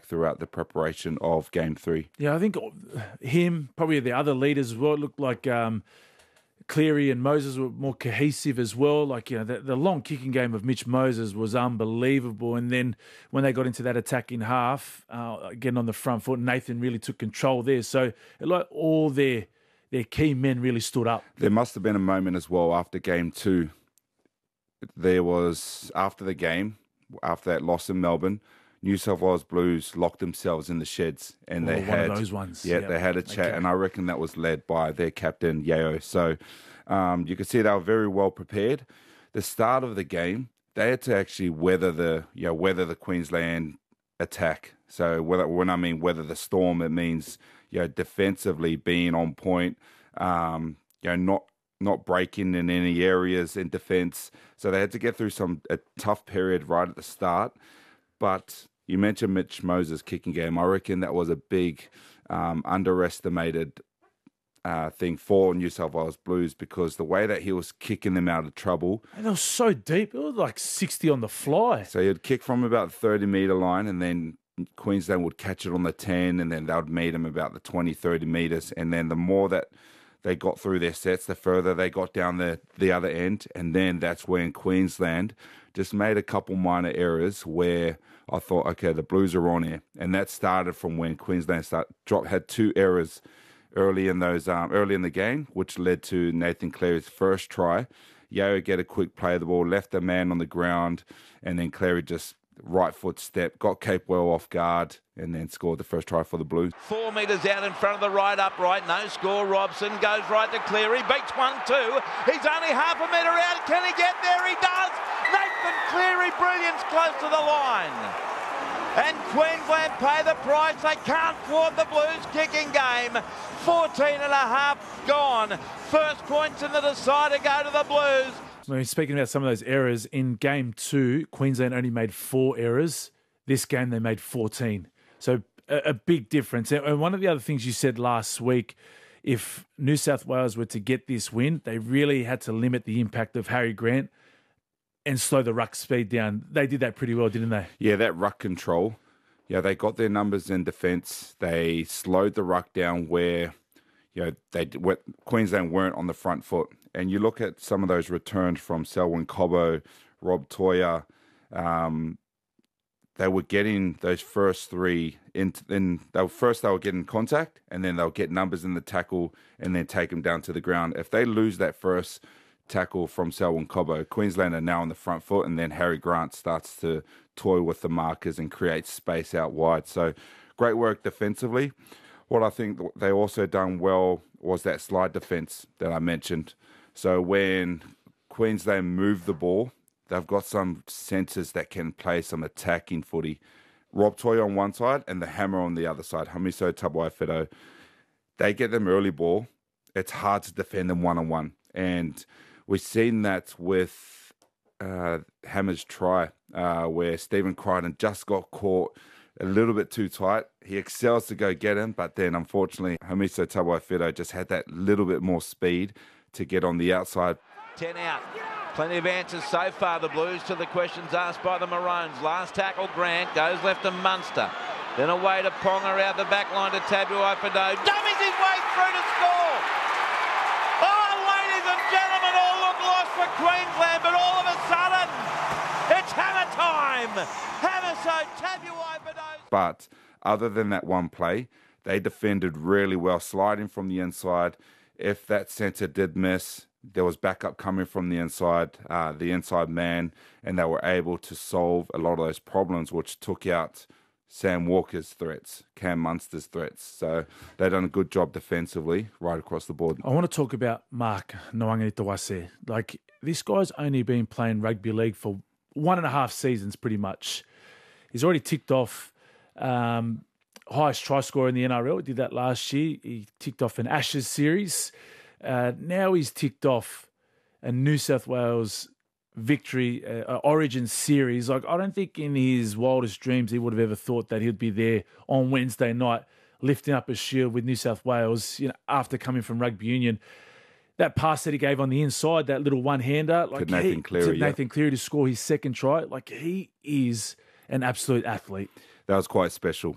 throughout the preparation of Game 3. Yeah, I think him, probably the other leaders as well, it looked like Cleary and Moses were more cohesive as well. Like, the long kicking game of Mitch Moses was unbelievable. And then when they got into that attacking half, getting on the front foot, Nathan really took control there. So like all their key men really stood up. There must have been a moment as well after Game 2. There was, after the game, after that loss in Melbourne, New South Wales Blues locked themselves in the sheds, and they had one of those ones. Yeah, they had a chat, and I reckon that was led by their captain Yeo. So you could see they were very well prepared. The start of the game, they had to actually weather the Queensland attack. So when I mean weather the storm, it means defensively being on point. Not breaking in any areas in defence. So they had to get through a tough period right at the start. But you mentioned Mitch Moses' kicking game. I reckon that was a big underestimated thing for New South Wales Blues, because the way that he was kicking them out of trouble. And it was so deep. It was like 60 on the fly. So he'd kick from about the 30-metre line, and then Queensland would catch it on the 10, and then they would meet him about the 20, 30 metres. And then the more that they got through their sets, the further they got down the other end. And then that's when Queensland just made a couple minor errors where I thought, okay, the Blues are on here. And that started from when Queensland had 2 errors early in the game, which led to Nathan Cleary's first try. Yeo get a quick play of the ball, left a man on the ground, and then Cleary just right foot step, got Capewell off guard, and then scored the first try for the Blues. 4 metres out in front of the right upright, no score. Robson goes right to Cleary, beats 1-2. He's only half a metre out. Can he get there? He does. Nathan Cleary, brilliance close to the line. And Queensland pay the price. They can't thwart the Blues kicking game. 14 and a half gone. First points in the decider go to the Blues. I mean, speaking about some of those errors, in Game 2, Queensland only made 4 errors. This game, they made 14. So a big difference. And one of the other things you said last week, if New South Wales were to get this win, they really had to limit the impact of Harry Grant and slow the ruck speed down. They did that pretty well, didn't they? Yeah, that ruck control. Yeah, they got their numbers in defence. They slowed the ruck down where Queensland weren't on the front foot. And you look at some of those returns from Selwyn Cobbo, Rob Toya, they were getting those first 3 they were getting contact, and then they'll get numbers in the tackle and then take them down to the ground. If they lose that first tackle from Selwyn Cobbo, Queensland are now on the front foot, and then Harry Grant starts to toy with the markers and create space out wide. So great work defensively. What I think they also done well was that slide defence that I mentioned. So when Queensland move the ball, they've got some centres that can play some attacking footy. Rob Toy on one side and the hammer on the other side, Hamiso Tabuai-Fidow. They get them early ball. It's hard to defend them one-on-one. And we've seen that with Hammer's try, where Stephen Crichton just got caught a little bit too tight. He excels to go get him, but then unfortunately, Hamiso Tabuai-Fidow just had that little bit more speed to get on the outside. 10 out. Plenty of answers so far, the Blues, to the questions asked by the Maroons. Last tackle, Grant, goes left to Munster. Then away to Ponga, out the back line to Tabuai-Fidow. Dummies his way through to score! Oh, ladies and gentlemen, all look lost for Queensland, but all of a sudden, it's hammer time! Hammer so Tabuai-Fidow. But other than that one play, they defended really well, sliding from the inside. If that centre did miss, there was backup coming from the inside man, and they were able to solve a lot of those problems, which took out Sam Walker's threats, Cam Munster's threats. So they've done a good job defensively right across the board. I want to talk about Mark Nawaqanitawase. Like, this guy's only been playing rugby league for 1.5 seasons pretty much. He's already ticked off highest try scorer in the NRL. He did that last year. He ticked off an Ashes series. Now he's ticked off a New South Wales victory, Origin series. Like, I don't think in his wildest dreams he would have ever thought that he'd be there on Wednesday night lifting up a shield with New South Wales, after coming from rugby union. That pass that he gave on the inside, that little one-hander, like to Nathan Cleary to score his second try, like, he is an absolute athlete. That was quite special.